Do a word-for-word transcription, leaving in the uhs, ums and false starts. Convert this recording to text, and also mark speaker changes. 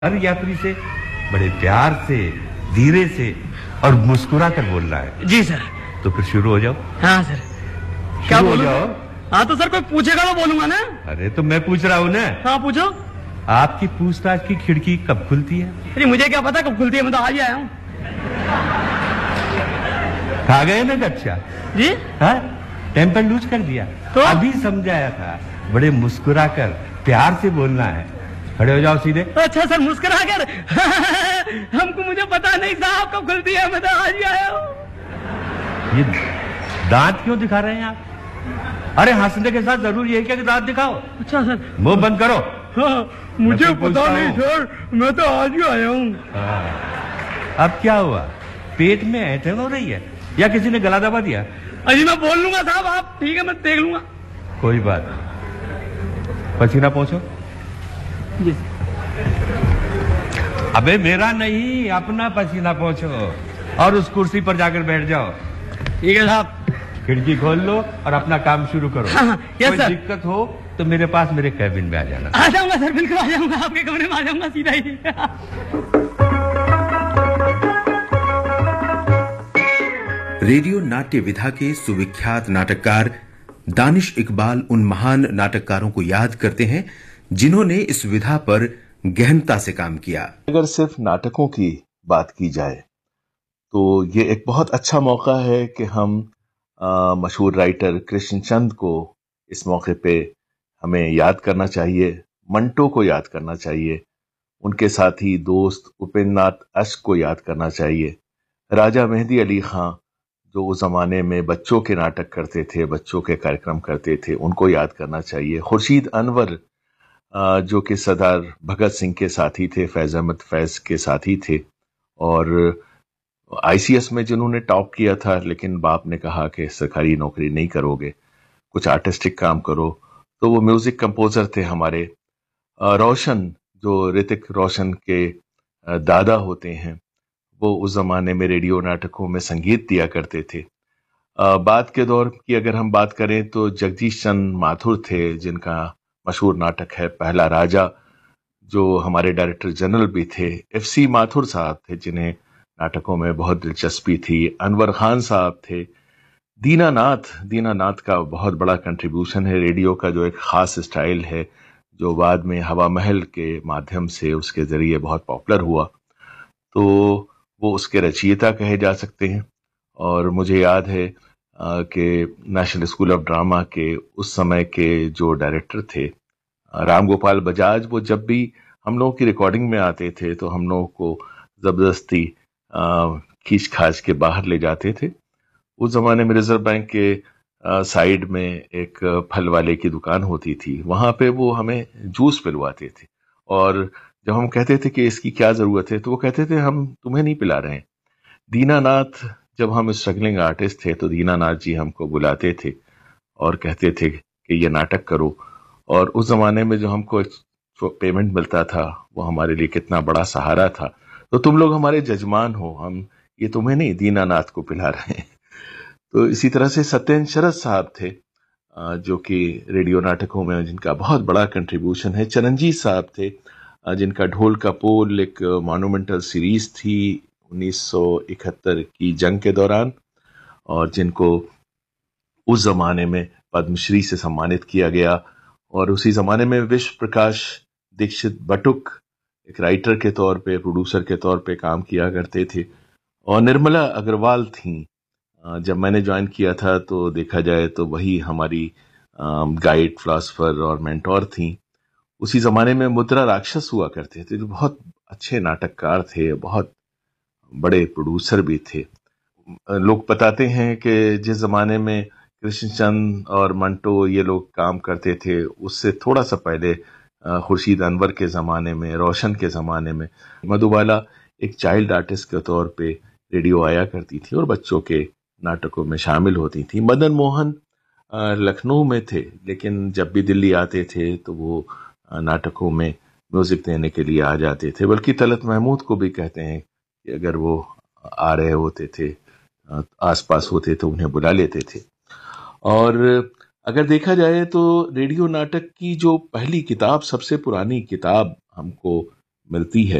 Speaker 1: हर यात्री से बड़े प्यार से, धीरे से और मुस्कुरा कर बोल रहा है।
Speaker 2: जी सर।
Speaker 1: तो फिर शुरू हो जाओ।
Speaker 2: हाँ सर।
Speaker 1: क्या बोलो?
Speaker 2: हाँ तो सर कोई पूछेगा तो बोलूंगा ना।
Speaker 1: अरे तो मैं पूछ रहा हूँ ना।
Speaker 2: हाँ पूछो।
Speaker 1: आपकी पूछताछ की खिड़की कब खुलती है?
Speaker 2: अरे मुझे क्या पता कब खुलती है, मैं तो आज ही आया हूँ।
Speaker 1: खा गए ना कक्षा?
Speaker 2: जी
Speaker 1: हाँ, टेम्पर लूज कर दिया
Speaker 2: तो?
Speaker 1: अभी समझाया था, बड़े मुस्कुरा कर प्यार से बोलना है। खड़े हो जाओ सीधे।
Speaker 2: अच्छा सर मुस्कुरा कर। हमको मुझे पता नहीं साहब कब खुलती है, मैं तो आज ही आया हूँ।
Speaker 1: ये दांत क्यों दिखा रहे हैं आप? अरे हंसने के साथ जरूरी है क्या कि दांत दिखाओ?
Speaker 2: अच्छा सर।
Speaker 1: मुंह बंद करो।
Speaker 2: हाँ, मुझे पता नहीं सर, मैं तो आज ही आया हूँ।
Speaker 1: अब क्या हुआ? पेट में ऐंठन हो रही है या किसी ने गला दबा दिया?
Speaker 2: अजी मैं बोल लूंगा साहब, आप ठीक है मैं देख लूंगा।
Speaker 1: कोई बात नहीं। पसीना पहुंचो।
Speaker 2: जी।
Speaker 1: अबे मेरा नहीं, अपना पसीना पहुंचो और उस कुर्सी पर जाकर बैठ जाओ।
Speaker 2: ठीक है साहब।
Speaker 1: खिड़की खोल लो और अपना काम शुरू करो।
Speaker 2: हाँ, यस
Speaker 1: कोई
Speaker 2: सर।
Speaker 1: दिक्कत हो तो मेरे पास मेरे कैबिन में आ जाना।
Speaker 2: आ जाऊंगा सर, बिल्कुल आ जाऊंगा, आपके कमरे में आ जाऊंगा सीधा ही।
Speaker 3: रेडियो नाट्य विधा के सुविख्यात नाटककार दानिश इकबाल उन महान नाटककारों को याद करते हैं जिन्होंने इस विधा पर गहनता से काम किया।
Speaker 4: अगर सिर्फ नाटकों की बात की जाए तो ये एक बहुत अच्छा मौका है कि हम आ, मशहूर राइटर कृष्णचंद को इस मौके पे हमें याद करना चाहिए, मंटो को याद करना चाहिए, उनके साथी दोस्त उपेंद्र नाथ अश्क को याद करना चाहिए, राजा मेहदी अली खां जो उस जमाने में बच्चों के नाटक करते थे, बच्चों के कार्यक्रम करते थे, उनको याद करना चाहिए, खुर्शीद अनवर जो कि सरदार भगत सिंह के साथी थे, फैज अहमद फैज के साथी थे और आईसीएस में जिन्होंने टॉप किया था, लेकिन बाप ने कहा कि सरकारी नौकरी नहीं करोगे, कुछ आर्टिस्टिक काम करो, तो वो म्यूजिक कंपोजर थे हमारे। रोशन जो ऋतिक रोशन के दादा होते हैं, वो उस जमाने में रेडियो नाटकों में संगीत दिया करते थे। बाद के दौर की अगर हम बात करें तो जगदीश चंद माथुर थे, जिनका मशहूर नाटक है पहला राजा, जो हमारे डायरेक्टर जनरल भी थे। एफ सी माथुर साहब थे जिन्हें नाटकों में बहुत दिलचस्पी थी। अनवर खान साहब थे। दीनानाथ दीनानाथ का बहुत बड़ा कंट्रीब्यूशन है, रेडियो का जो एक खास स्टाइल है जो बाद में हवा महल के माध्यम से उसके जरिए बहुत पॉपुलर हुआ, तो वो उसके रचयिता कहे जा सकते हैं। और मुझे याद है कि नेशनल स्कूल ऑफ ड्रामा के उस समय के जो डायरेक्टर थे राम गोपाल बजाज, वो जब भी हम लोगों की रिकॉर्डिंग में आते थे तो हम लोगों को जबरदस्ती खींच खाच के बाहर ले जाते थे। उस जमाने में रिजर्व बैंक के आ, साइड में एक फल वाले की दुकान होती थी, वहां पे वो हमें जूस पिलवाते थे और जब हम कहते थे कि इसकी क्या जरूरत है तो वो कहते थे हम तुम्हें नहीं पिला रहे हैं। दीनानाथ, जब हम स्ट्रगलिंग आर्टिस्ट थे तो दीनानाथ जी हमको बुलाते थे और कहते थे कि ये नाटक करो, और उस जमाने में जो हमको पेमेंट मिलता था वो हमारे लिए कितना बड़ा सहारा था। तो तुम लोग हमारे जजमान हो, हम ये तुम्हें नहीं दीनानाथ को पिला रहे हैं। तो इसी तरह से सत्येंद्र शरद साहब थे जो कि रेडियो नाटकों में जिनका बहुत बड़ा कंट्रीब्यूशन है। चरणजीत साहब थे जिनका ढोल का पोल एक मॉन्यूमेंटल सीरीज थी उन्नीस सौ इकहत्तर की जंग के दौरान, और जिनको उस जमाने में पद्मश्री से सम्मानित किया गया। और उसी जमाने में विश्व प्रकाश दीक्षित बटुक एक राइटर के तौर पे, प्रोड्यूसर के तौर पे काम किया करते थे, और निर्मला अग्रवाल थी। जब मैंने ज्वाइन किया था तो देखा जाए तो वही हमारी गाइड, फिलोसोफर और मेंटोर थी। उसी जमाने में मुद्रा राक्षस हुआ करते थे जो बहुत अच्छे नाटककार थे, बहुत बड़े प्रोड्यूसर भी थे। लोग बताते हैं कि जिस जमाने में कृष्णचंद और मंटो ये लोग काम करते थे उससे थोड़ा सा पहले खुर्शीद अनवर के ज़माने में, रोशन के ज़माने में मधुबाला एक चाइल्ड आर्टिस्ट के तौर पे रेडियो आया करती थी और बच्चों के नाटकों में शामिल होती थी। मदन मोहन लखनऊ में थे, लेकिन जब भी दिल्ली आते थे तो वो नाटकों में म्यूजिक देने के लिए आ जाते थे। बल्कि तलत महमूद को भी कहते हैं कि अगर वो आ रहे होते थे, आसपास होते तो उन्हें बुला लेते थे। और अगर देखा जाए तो रेडियो नाटक की जो पहली किताब, सबसे पुरानी किताब हमको मिलती है